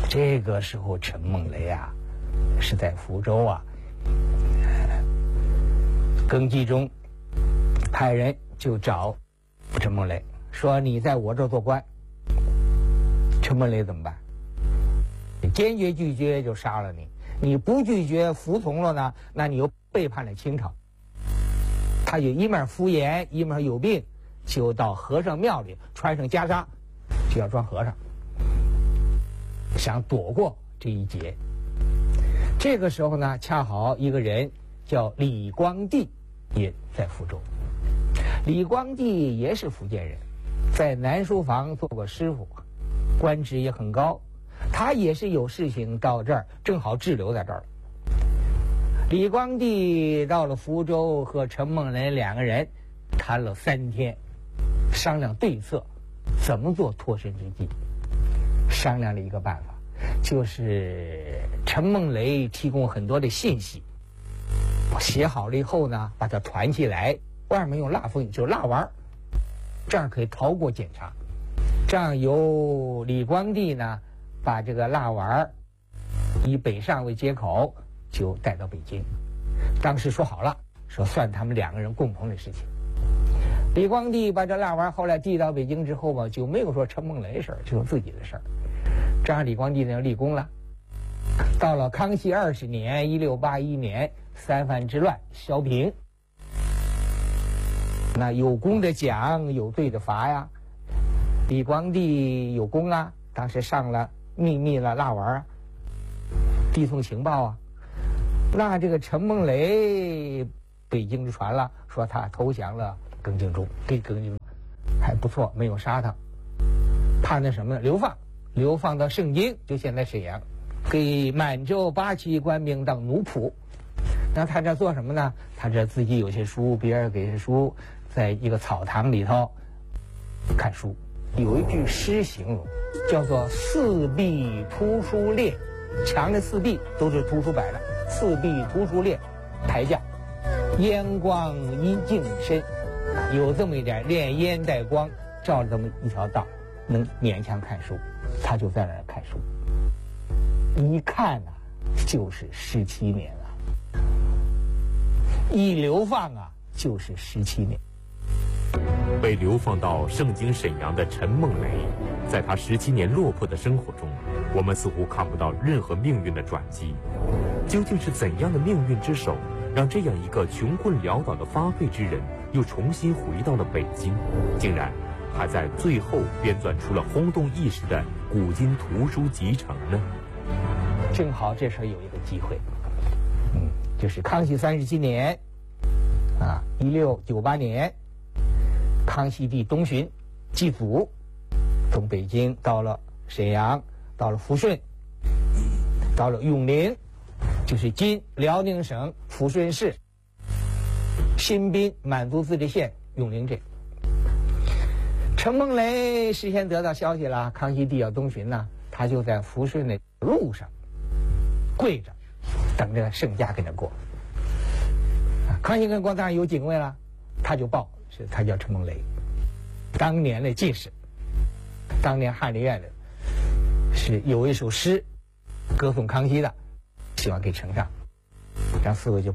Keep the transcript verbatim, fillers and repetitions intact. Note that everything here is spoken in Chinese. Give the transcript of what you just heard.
这个时候陈梦雷啊是在福州啊，庚吉中派人就找陈梦雷说：“你在我这儿做官。”陈梦雷怎么办？坚决拒绝就杀了你，你不拒绝服从了呢，那你又背叛了清朝。他就一面敷衍一面有病，就到和尚庙里穿上袈裟，就要装和尚，想躲过这一劫。这个时候呢，恰好一个人叫李光地也在福州。李光地也是福建人，在南书房做过师傅，官职也很高。他也是有事情到这儿，正好滞留在这儿。李光地到了福州，和陈梦雷两个人谈了三天，商量对策，怎么做脱身之计。商量了一个办法，就是陈梦雷提供很多的信息，写好了以后呢，把它团起来，外面用蜡封，就是蜡丸，这样可以逃过检查。这样由李光地呢把这个蜡丸以北上为接口，就带到北京。当时说好了，说算他们两个人共同的事情。李光地把这蜡丸后来递到北京之后嘛，就没有说陈梦雷的事儿，就说自己的事儿。这样李光地呢立功了。到了康熙二十年，一六八一年，三藩之乱消平，那有功的奖，有罪的罚呀。李光地有功啊，当时上了秘密了蜡丸啊，递送情报啊。那这个陈梦雷北京就传了，说他投降了庚敬中，给庚敬中还不错，没有杀他，判的什么呢？流放，流放到盛京，就现在沈阳，给满洲八旗官兵当奴仆。那他这做什么呢？他这自己有些书，别人给些书，在一个草堂里头看书。有一句诗形容，叫做四壁图书列，墙的四壁都是图书摆的，四壁图书列，台架，烟光一径深，有这么一点炼烟带光，照着这么一条道，能勉强看书。他就在那儿看书，一看啊，就是十七年了，一流放啊，就是十七年。 被流放到盛京沈阳的陈梦雷，在他十七年落魄的生活中，我们似乎看不到任何命运的转机。究竟是怎样的命运之手，让这样一个穷困潦倒的发配之人，又重新回到了北京，竟然还在最后编纂出了轰动一时的古今图书集成呢？ 正好这时候有一个机会，嗯，就是康熙三十七年，啊，一六九八年。康熙帝东巡祭祖，从北京到了沈阳，到了抚顺，到了永陵，就是今辽宁省抚顺市新宾满族自治县永陵镇。陈梦雷事先得到消息了，康熙帝要东巡呢，他就在抚顺的路上跪着等着圣驾跟他过。康熙跟过当然有警卫了，他就报是他叫陈梦雷，当年的进士，当年翰林院的，是有一首诗歌颂康熙的，希望给呈上，让四位就